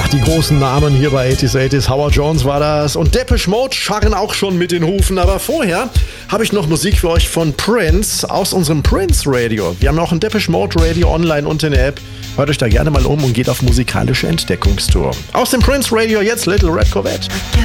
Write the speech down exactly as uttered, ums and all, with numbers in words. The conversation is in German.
Ach, die großen Namen hier bei achtziger achtziger. Howard Jones war das. Und Depeche Mode scharren auch schon mit den Hufen. Aber vorher habe ich noch Musik für euch von Prince aus unserem Prince Radio. Wir haben auch ein Depeche Mode Radio online und in der App. Hört euch da gerne mal um und geht auf musikalische Entdeckungstour. Aus dem Prince Radio jetzt Little Red Corvette.